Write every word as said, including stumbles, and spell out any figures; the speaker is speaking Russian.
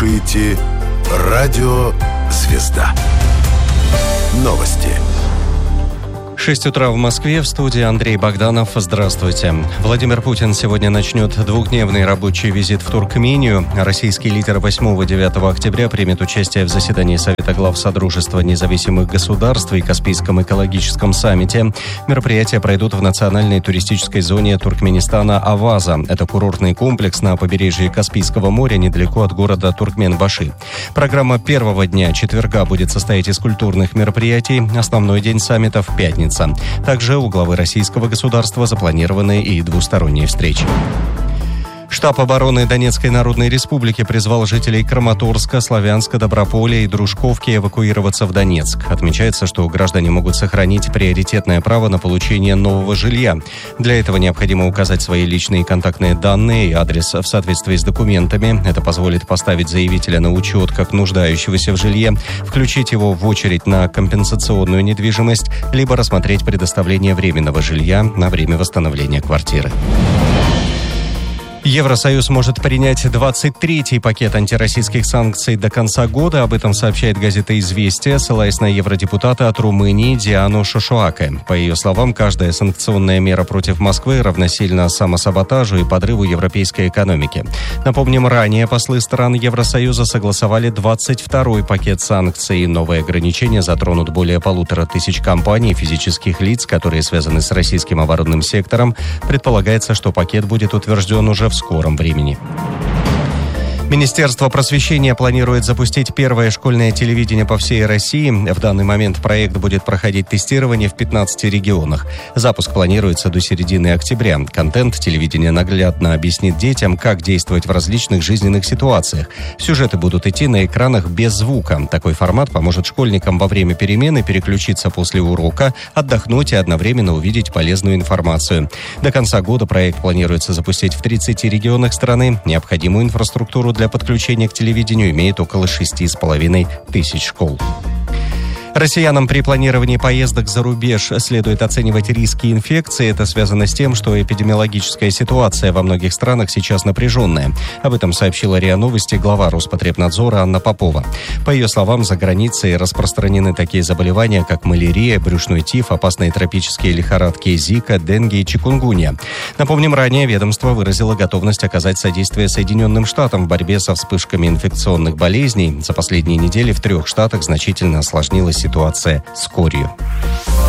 слушаете «Радио Звезда». Новости. шесть утра в Москве, в студии Андрей Богданов. Здравствуйте. Владимир Путин сегодня начнет двухдневный рабочий визит в Туркмению. Российский лидер восьмого-девятого октября примет участие в заседании Совета глав Содружества независимых государств и Каспийском экологическом саммите. Мероприятия пройдут в национальной туристической зоне Туркменистана Аваза. Это курортный комплекс на побережье Каспийского моря, недалеко от города Туркменбаши. Программа первого дня, четверга, будет состоять из культурных мероприятий. Основной день саммита в пятницу. Также у главы российского государства запланированы и двусторонние встречи. Штаб обороны Донецкой Народной Республики призвал жителей Краматорска, Славянска, Доброполя и Дружковки эвакуироваться в Донецк. Отмечается, что граждане могут сохранить приоритетное право на получение нового жилья. Для этого необходимо указать свои личные контактные данные и адрес в соответствии с документами. Это позволит поставить заявителя на учет как нуждающегося в жилье, включить его в очередь на компенсационную недвижимость, либо рассмотреть предоставление временного жилья на время восстановления квартиры. Евросоюз может принять двадцать третий пакет антироссийских санкций до конца года. Об этом сообщает газета «Известия», ссылаясь на евродепутата от Румынии Диану Шошуаке. По ее словам, каждая санкционная мера против Москвы равносильна самосаботажу и подрыву европейской экономики. Напомним, ранее послы стран Евросоюза согласовали двадцать второй пакет санкций. Новые ограничения затронут более полутора тысяч компаний и физических лиц, которые связаны с российским оборонным сектором. Предполагается, что пакет будет утвержден уже в скором времени. Министерство просвещения планирует запустить первое школьное телевидение по всей России. В данный момент проект будет проходить тестирование в пятнадцати регионах. Запуск планируется до середины октября. Контент телевидения наглядно объяснит детям, как действовать в различных жизненных ситуациях. Сюжеты будут идти на экранах без звука. Такой формат поможет школьникам во время перемены переключиться после урока, отдохнуть и одновременно увидеть полезную информацию. До конца года проект планируется запустить в тридцати регионах страны. Необходимую инфраструктуру для Для подключения к телевидению имеет около шести с половиной тысяч школ. Россиянам при планировании поездок за рубеж следует оценивать риски инфекции. Это связано с тем, что эпидемиологическая ситуация во многих странах сейчас напряженная. Об этом сообщила РИА Новости глава Роспотребнадзора Анна Попова. По ее словам, за границей распространены такие заболевания, как малярия, брюшной тиф, опасные тропические лихорадки Зика, денgue и чикунгунья. Напомним, ранее ведомство выразило готовность оказать содействие Соединенным Штатам в борьбе со вспышками инфекционных болезней. За последние недели в трех штатах значительно осложнилась ситуация с корью.